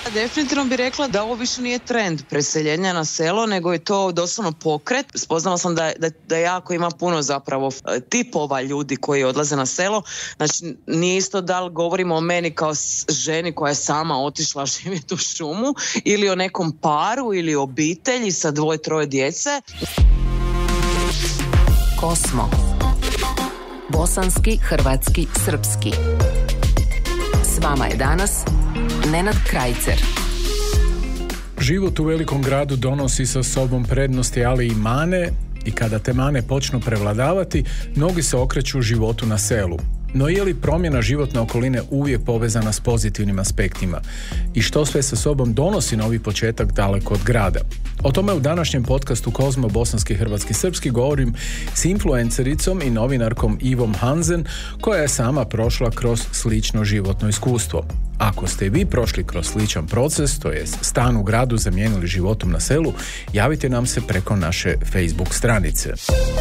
Definitivno bih rekla da ovo više nije trend preseljenja na selo, nego je to doslovno pokret. Spoznala sam da jako ima puno zapravo tipova ljudi koji odlaze na selo. Znači, nije isto da li govorimo o meni kao ženi koja je sama otišla živjeti u šumu ili o nekom paru ili obitelji sa 2-3 djece. Kosmo. Bosanski, hrvatski, srpski. S vama je danas Nenad Krajcer. Život u velikom gradu donosi sa sobom prednosti, ali i mane, i kada te mane počnu prevladavati, mnogi se okreću životu na selu. No je li promjena životne okoline uvijek povezana s pozitivnim aspektima? I što sve sa sobom donosi novi početak daleko od grada? O tome u današnjem podcastu Kozmo Bosanski, Hrvatski, Srpski govorim s influencericom i novinarkom Ivom Hansen, koja je sama prošla kroz slično životno iskustvo. Ako ste vi prošli kroz sličan proces, to jest stan u gradu zamijenili životom na selu, javite nam se preko naše Facebook stranice.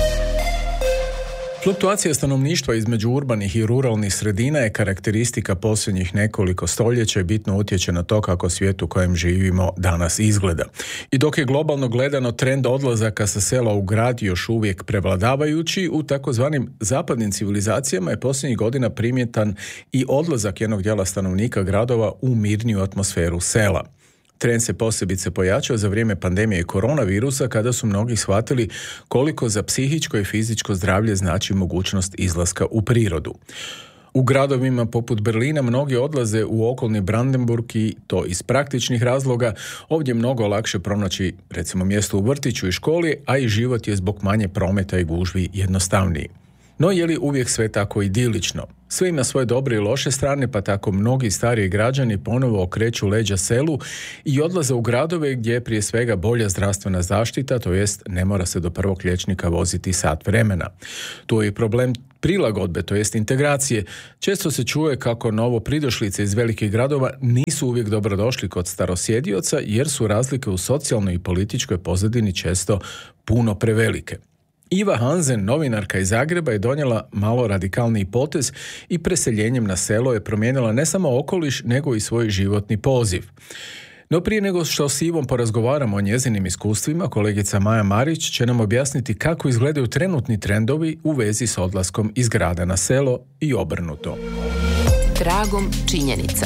Fluktuacija stanovništva između urbanih i ruralnih sredina je karakteristika posljednjih nekoliko stoljeća i bitno utječe na to kako svijet u kojem živimo danas izgleda. I dok je globalno gledano trend odlazaka sa sela u grad još uvijek prevladavajući, u takozvanim zapadnim civilizacijama je posljednjih godina primjetan i odlazak jednog dijela stanovnika gradova u mirniju atmosferu sela. Trend se posebice pojačao za vrijeme pandemije koronavirusa, kada su mnogi shvatili koliko za psihičko i fizičko zdravlje znači mogućnost izlaska u prirodu. U gradovima poput Berlina mnogi odlaze u okolni Brandenburg i to iz praktičnih razloga. Ovdje je mnogo lakše pronaći recimo mjesto u vrtiću i školi, a i život je zbog manje prometa i gužvi jednostavniji. No je li uvijek sve tako idilično? Sve ima svoje dobre i loše strane, pa tako mnogi stariji građani ponovo okreću leđa selu i odlaze u gradove gdje je prije svega bolja zdravstvena zaštita, to jest ne mora se do prvog liječnika voziti sat vremena. Tu je i problem prilagodbe, to jest integracije. Često se čuje kako novo pridošlice iz velikih gradova nisu uvijek dobrodošli kod starosjedioca, jer su razlike u socijalnoj i političkoj pozadini često puno prevelike. Iva Hansen, novinarka iz Zagreba, je donijela malo radikalniji potez i preseljenjem na selo je promijenila ne samo okoliš, nego i svoj životni poziv. No prije nego što s Ivom porazgovaramo o njezinim iskustvima, kolegica Maja Marić će nam objasniti kako izgledaju trenutni trendovi u vezi s odlaskom iz grada na selo i obrnuto. Tragom činjenica.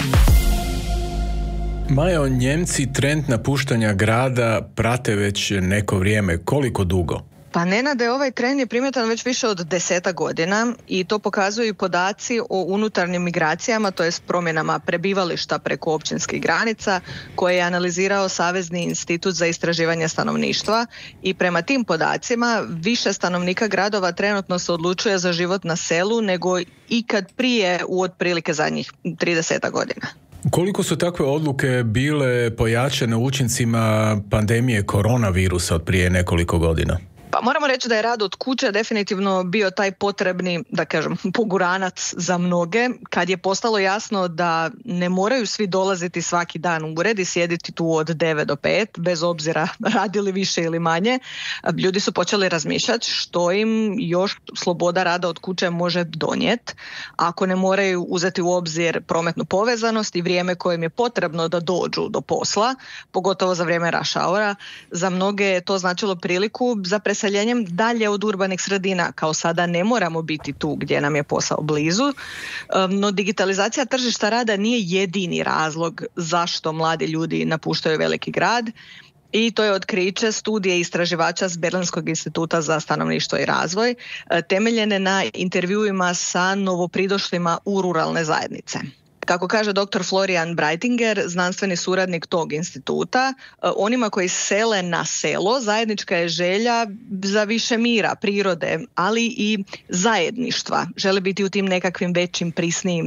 Majo, Njemci trend napuštanja grada prate već neko vrijeme. Koliko dugo? Pa Nenade, ovaj trend je primjetan već više od 10 godina i to pokazuju i podaci o unutarnjim migracijama, to jest promjenama prebivališta preko općinskih granica, koje je analizirao Savezni institut za istraživanje stanovništva, i prema tim podacima više stanovnika gradova trenutno se odlučuje za život na selu nego ikad prije u otprilike zadnjih 30 godina. Koliko su takve odluke bile pojačane učincima pandemije koronavirusa od prije nekoliko godina? Pa moramo reći da je rad od kuće definitivno bio taj potrebni, da kažem, poguranac za mnoge, kad je postalo jasno da ne moraju svi dolaziti svaki dan u ured i sjediti tu od 9 do 5, bez obzira radili više ili manje. Ljudi su počeli razmišljati što im još sloboda rada od kuće može donijeti, ako ne moraju uzeti u obzir prometnu povezanost i vrijeme koje im je potrebno da dođu do posla, pogotovo za vrijeme rush houra. Za mnoge je to značilo priliku za preseljenjem dalje od urbanih sredina, kao sada ne moramo biti tu gdje nam je posao blizu, no digitalizacija tržišta rada nije jedini razlog zašto mladi ljudi napuštaju veliki grad, i to je otkriće studije istraživača s Berlinskog instituta za stanovništvo i razvoj, temeljene na intervjuima sa novopridošlima u ruralne zajednice. Kako kaže dr. Florian Breitinger, znanstveni suradnik tog instituta, onima koji sele na selo zajednička je želja za više mira, prirode, ali i zajedništva. Žele biti u tim nekakvim većim, prisnijim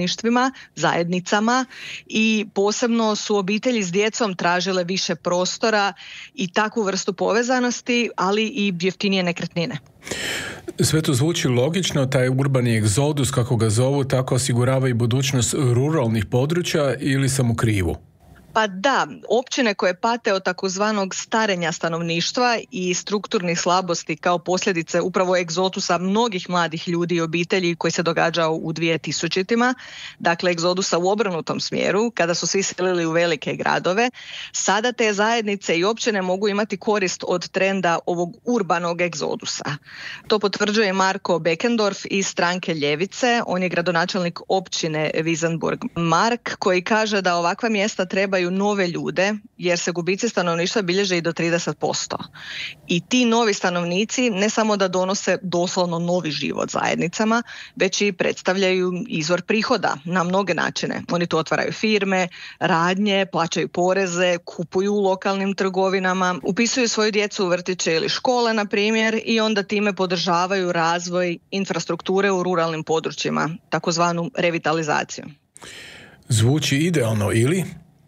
zajednicama, i posebno su obitelji s djecom tražile više prostora i takvu vrstu povezanosti, ali i jeftinije nekretnine. Sve to zvuči logično, taj urbani egzodus, kako ga zovu, tako osigurava i budućnost ruralnih područja, ili sam u krivu? Pa da, općine koje pate od takozvanog starenja stanovništva i strukturnih slabosti kao posljedice upravo egzodusa mnogih mladih ljudi i obitelji koji se događao u 2000-tima, dakle egzodusa u obrnutom smjeru, kada su svi selili u velike gradove, sada te zajednice i općine mogu imati korist od trenda ovog urbanog egzodusa. To potvrđuje Marko Bekendorf iz stranke Ljevice, on je gradonačelnik općine Wiesenburg Mark, koji kaže da ovakva mjesta trebaju nove ljude jer se gubici stanovništva bilježe i do 30%. I ti novi stanovnici ne samo da donose doslovno novi život zajednicama, već i predstavljaju izvor prihoda na mnoge načine. Oni tu otvaraju firme, radnje, plaćaju poreze, kupuju u lokalnim trgovinama, upisuju svoju djecu u vrtiće ili škole, na primjer, i onda time podržavaju razvoj infrastrukture u ruralnim područjima, takozvanu revitalizaciju. Zvuči idealno, ili?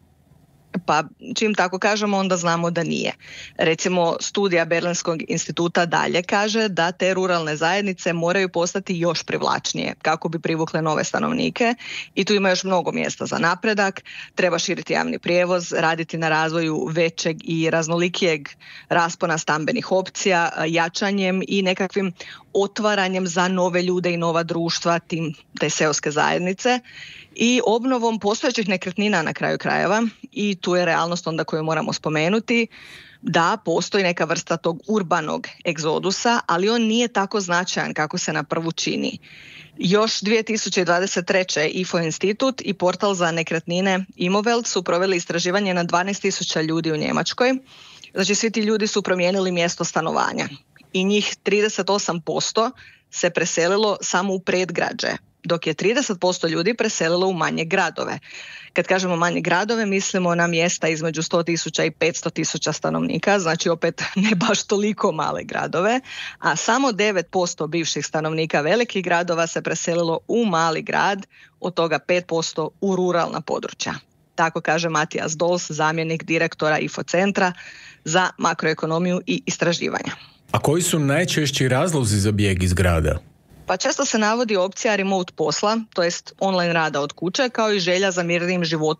Pa čim tako kažemo, onda znamo da nije. Recimo, studija Berlinskog instituta dalje kaže da te ruralne zajednice moraju postati još privlačnije kako bi privukle nove stanovnike i tu ima još mnogo mjesta za napredak. Treba širiti javni prijevoz, raditi na razvoju većeg i raznolikijeg raspona stambenih opcija, jačanjem i nekakvim otvaranjem za nove ljude i nova društva, te seoske zajednice, i obnovom postojećih nekretnina na kraju krajeva, i tu je realnost onda koju moramo spomenuti, da postoji neka vrsta tog urbanog egzodusa, ali on nije tako značajan kako se na prvu čini. Još 2023. IFO institut i portal za nekretnine Imovelt su proveli istraživanje na 12.000 ljudi u Njemačkoj. Znači, svi ti ljudi su promijenili mjesto stanovanja i njih 38% se preselilo samo u predgrađe, dok je 30% ljudi preselilo u manje gradove. Kad kažemo manje gradove, mislimo na mjesta između 100.000 i 500.000 stanovnika, znači opet ne baš toliko male gradove, a samo 9% bivših stanovnika velikih gradova se preselilo u mali grad, od toga 5% u ruralna područja. Tako kaže Matijas Dols, zamjenik direktora IFO centra za makroekonomiju i istraživanja. A koji su najčešći razlozi za bijeg iz grada? Pa često se navodi opcija remote posla, to jest online rada od kuće, kao i želja za mirnijim životom